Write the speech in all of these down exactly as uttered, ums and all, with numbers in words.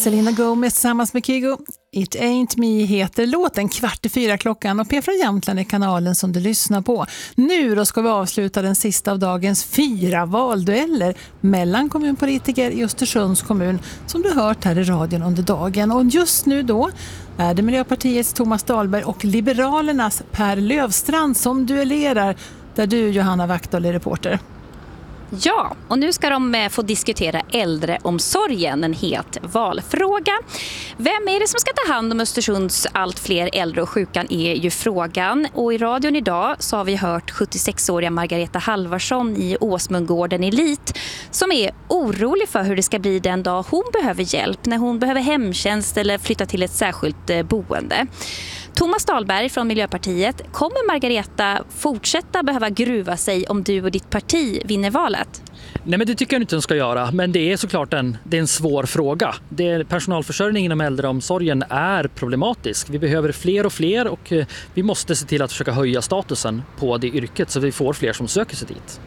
Selena Gomez tillsammans med Kygo. It Ain't Me heter låten, kvart i fyra klockan, och P från Jämtland är kanalen som du lyssnar på. Nu då ska vi avsluta den sista av dagens fyra valdueller mellan kommunpolitiker i Östersunds kommun som du hört här i radion under dagen. Och just nu då är det Miljöpartiets Thomas Dahlberg och Liberalernas Per Lövstrand som duellerar, där du, Johanna Wachtdahl, är reporter. Ja, och nu ska de få diskutera äldreomsorgen, en het valfråga. Vem är det som ska ta hand om Östersunds allt fler äldre och sjuka är ju frågan. Och i radion idag så har vi hört sjuttiosexåriga Margareta Halvarsson i Åsmundgården Elit som är orolig för hur det ska bli den dag hon behöver hjälp, när hon behöver hemtjänst eller flytta till ett särskilt boende. Thomas Dahlberg från Miljöpartiet, kommer Margareta fortsätta behöva gruva sig om du och ditt parti vinner valet? Nej, men det tycker jag inte de ska göra, men det är såklart en, det är en svår fråga. Det, personalförsörjningen inom äldreomsorgen är problematisk. Vi behöver fler och fler och vi måste se till att försöka höja statusen på det yrket så vi får fler som söker sig dit.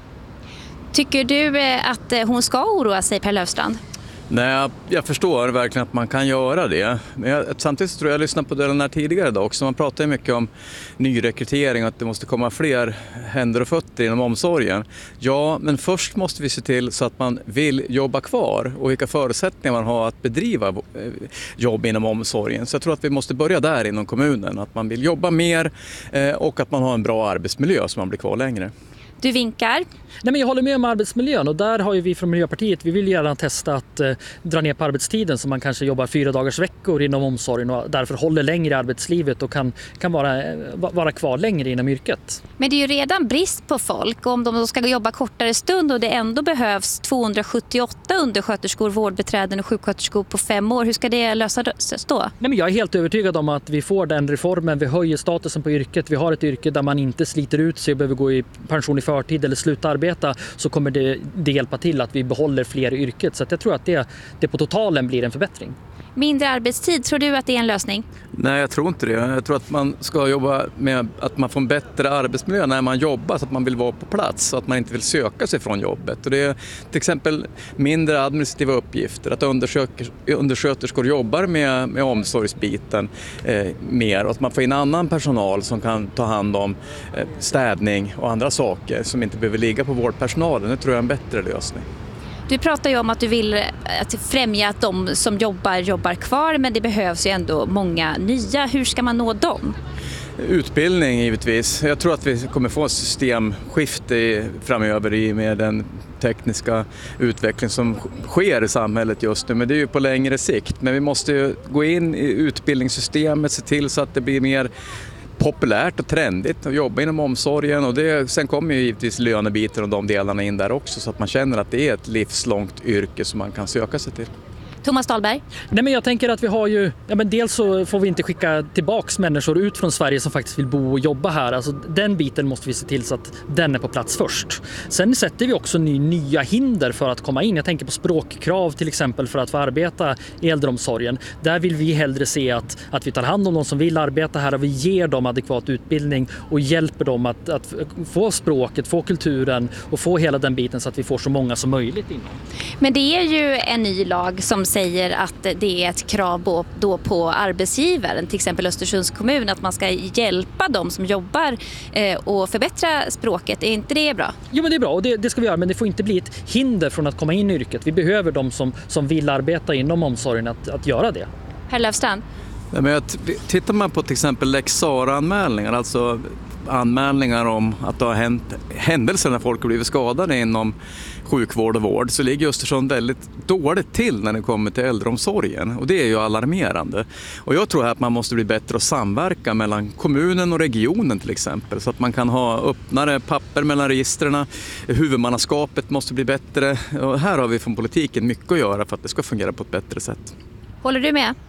Tycker du att hon ska oroa sig, Per Lövstrand? Nej, jag förstår verkligen att man kan göra det. Men jag, samtidigt tror jag jag lyssnade på den här tidigare idag också. Man pratar ju mycket om nyrekrytering och att det måste komma fler händer och fötter inom omsorgen. Ja, men först måste vi se till så att man vill jobba kvar och vilka förutsättningar man har att bedriva jobb inom omsorgen. Så jag tror att vi måste börja där inom kommunen. Att man vill jobba mer och att man har en bra arbetsmiljö så man blir kvar längre. Du vinkar. Nej, men jag håller med om arbetsmiljön och där har ju vi från Miljöpartiet, vi vill gärna testa att eh, dra ner på arbetstiden så man kanske jobbar fyra dagars veckor inom omsorgen och därför håller längre i arbetslivet och kan, kan vara, vara kvar längre inom yrket. Men det är ju redan brist på folk och om de ska jobba kortare stund och det ändå behövs tvåhundrasjuttioåtta undersköterskor, vårdbiträden och sjuksköterskor på fem år, hur ska det lösas då? Nej, men jag är helt övertygad om att vi får den reformen, vi höjer statusen på yrket, vi har ett yrke där man inte sliter ut sig och behöver gå i pension i förtid eller sluta arbeta, så kommer det, det hjälpa till att vi behåller fler i yrket. Så att jag tror att det, det på totalen blir en förbättring. Mindre arbetstid, tror du att det är en lösning? Nej, jag tror inte det. Jag tror att man ska jobba med att man får en bättre arbetsmiljö när man jobbar så att man vill vara på plats så att man inte vill söka sig från jobbet. Och det är till exempel mindre administrativa uppgifter, att undersköterskor jobbar med, med omsorgsbiten eh, mer och att man får in annan personal som kan ta hand om eh, städning och andra saker som inte behöver ligga på vårdpersonalen. Det tror jag är en bättre lösning. Du pratar ju om att du vill att främja att de som jobbar jobbar kvar, men det behövs ju ändå många nya. Hur ska man nå dem? Utbildning givetvis. Jag tror att vi kommer få ett systemskifte framöver i med den tekniska utveckling som sker i samhället just nu. Men det är ju på längre sikt. Men vi måste ju gå in i utbildningssystemet, se till så att det blir mer populärt och trendigt att jobba inom omsorgen och det, sen kommer ju givetvis lönebiten och de delarna in där också så att man känner att det är ett livslångt yrke som man kan söka sig till. Thomas Dahlberg? Nej, men jag tänker att vi har ju, ja, men dels så får vi inte skicka tillbaks människor ut från Sverige som faktiskt vill bo och jobba här. Alltså, den biten måste vi se till så att den är på plats först. Sen sätter vi också ny, nya hinder för att komma in. Jag tänker på språkkrav till exempel för att få arbeta i äldreomsorgen. Där vill vi hellre se att, att vi tar hand om de som vill arbeta här och vi ger dem adekvat utbildning och hjälper dem att, att få språket, få kulturen och få hela den biten så att vi får så många som möjligt inom. Men det är ju en ny lag som säger att det är ett krav på, då på arbetsgivaren, till exempel Östersunds kommun, att man ska hjälpa dem som jobbar eh, och förbättra språket. Är inte det bra? Jo, men det är bra och det, det ska vi göra, men det får inte bli ett hinder från att komma in i yrket. Vi behöver de som, som vill arbeta inom omsorgen att, att göra det. Herr Lövstrand? Nej, men tittar man på till exempel Lex Sarah-anmälningar, alltså anmälningar om att det har hänt händelser när folk har blivit skadade inom sjukvård och vård, så ligger Östersund väldigt dåligt till när det kommer till äldreomsorgen och det är ju alarmerande. Och jag tror att man måste bli bättre att samverka mellan kommunen och regionen till exempel så att man kan ha öppnare papper mellan registerna. Huvudmannaskapet måste bli bättre och här har vi från politiken mycket att göra för att det ska fungera på ett bättre sätt. Håller du med?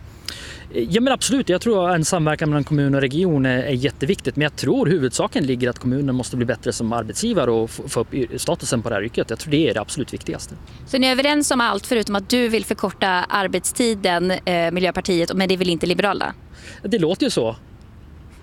Ja, men absolut, jag tror att en samverkan mellan kommun och region är, är jätteviktigt, men jag tror huvudsaken ligger att kommunen måste bli bättre som arbetsgivare och få upp statusen på det här yrket. Jag tror det är det absolut viktigaste. Så ni är överens om allt förutom att du vill förkorta arbetstiden, eh, Miljöpartiet, men det vill inte Liberalerna? Det låter ju så.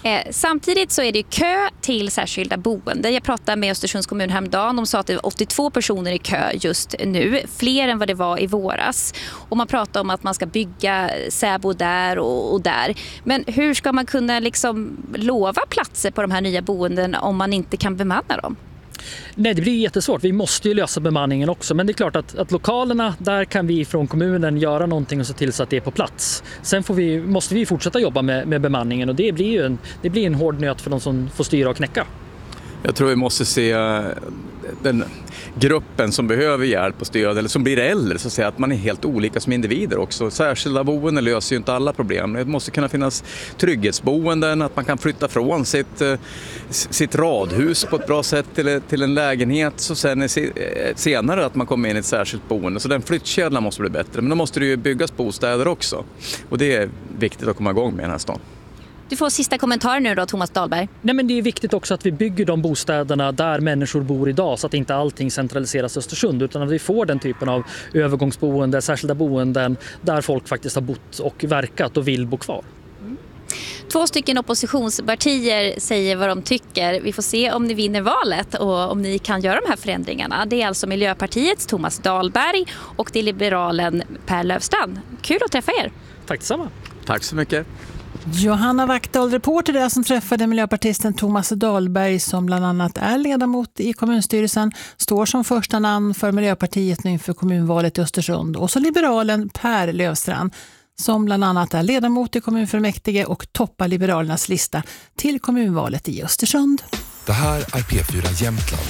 Eh, samtidigt så är det kö till särskilda boenden. Jag pratade med Östersunds kommun häromdagen. De sa att det var åttiotvå personer i kö just nu. Fler än vad det var i våras. Och man pratar om att man ska bygga säbo där och, och där. Men hur ska man kunna liksom lova platser på de här nya boenden om man inte kan bemanna dem? Nej, det blir jättesvårt. Vi måste ju lösa bemanningen också. Men det är klart att, att lokalerna, där kan vi från kommunen göra någonting och se till så att det är på plats. Sen får vi, måste vi fortsätta jobba med, med bemanningen och det blir ju en, det blir en hård nöt för de som får styra och knäcka. Jag tror vi måste se den gruppen som behöver hjälp och stöd eller som blir äldre, så att säga, att man är helt olika som individer också. Särskilda boenden löser ju inte alla problem. Det måste kunna finnas trygghetsboenden, att man kan flytta från sitt, sitt radhus på ett bra sätt till, till en lägenhet, så sen är senare att man kommer in i ett särskilt boende. Så den flyttkedjan måste bli bättre. Men då måste det ju byggas bostäder också. Och det är viktigt att komma igång med i den här stan. Du får sista kommentar nu då, Thomas Dahlberg. Nej, men det är viktigt också att vi bygger de bostäderna där människor bor idag, så att inte allting centraliseras i Östersund, utan att vi får den typen av övergångsboende, särskilda boenden där folk faktiskt har bott och verkat och vill bo kvar. Två stycken oppositionspartier säger vad de tycker. Vi får se om ni vinner valet och om ni kan göra de här förändringarna. Det är alltså Miljöpartiets Thomas Dahlberg och det är liberalen Per Löfstrand. Kul att träffa er. Tack detsamma. Tack så mycket. Johanna Wachtdahl, reporter där, som träffade miljöpartisten Thomas Dahlberg som bland annat är ledamot i kommunstyrelsen, står som första namn för Miljöpartiet inför kommunvalet i Östersund, och så liberalen Per Löfstrand som bland annat är ledamot i kommunfullmäktige och toppar Liberalernas lista till kommunvalet i Östersund. Det här är P fyra Jämtland.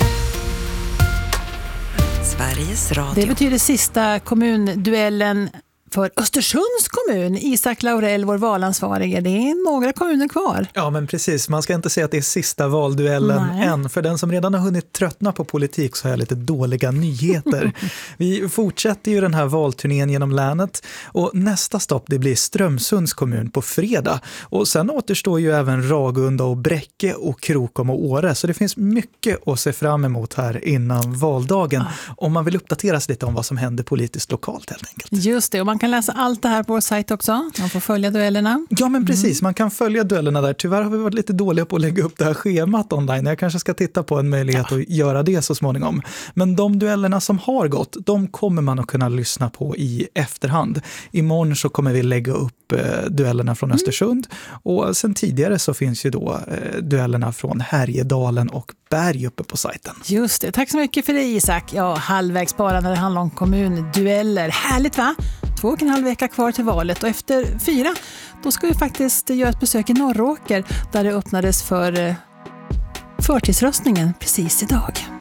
Sveriges Radio. Det betyder sista kommunduellen för Östersunds kommun. Isak Laurell, vår valansvarige. Det är några kommuner kvar. Ja, men precis. Man ska inte säga att det är sista valduellen Nej. än. För den som redan har hunnit tröttna på politik så har jag lite dåliga nyheter. Vi fortsätter ju den här valturnén genom länet. Och nästa stopp, det blir Strömsunds kommun på fredag. Och sen återstår ju även Ragunda och Bräcke och Krokom och Åre. Så det finns mycket att se fram emot här innan valdagen. Ah. Om man vill uppdateras lite om vad som händer politiskt lokalt helt enkelt. Just det, och man kan läsa allt det här på vår sajt också. Man får följa duellerna. Ja, men precis. Man kan följa duellerna där. Tyvärr har vi varit lite dåliga på att lägga upp det här schemat online. Jag kanske ska titta på en möjlighet ja. att göra det så småningom. Men de duellerna som har gått, de kommer man att kunna lyssna på i efterhand. Imorgon så kommer vi lägga upp eh, duellerna från Östersund. Mm. Och sen tidigare så finns ju då eh, duellerna från Härjedalen och Berg uppe på sajten. Just det. Tack så mycket för det, Isak. Ja, halvvägs bara när det handlar om kommundueller. Härligt, va? Två och en halv vecka kvar till valet, och efter fyra då ska vi faktiskt göra ett besök i Norråker där det öppnades för förtidsröstningen precis idag.